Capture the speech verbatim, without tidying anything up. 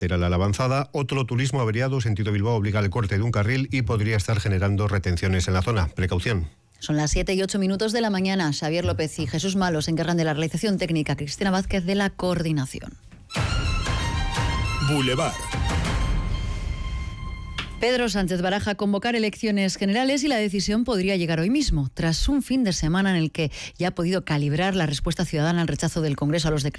Era la avanzada, otro turismo averiado sentido Bilbao obliga al corte de un carril y podría estar generando retenciones en la zona. Precaución. Son las siete y ocho minutos de la mañana. Xavier López y Jesús Malo se encargan de la realización técnica, Cristina Vázquez de la coordinación. Boulevard. Pedro Sánchez baraja convocar elecciones generales y la decisión podría llegar hoy mismo, tras un fin de semana en el que ya ha podido calibrar la respuesta ciudadana al rechazo del Congreso a los decretos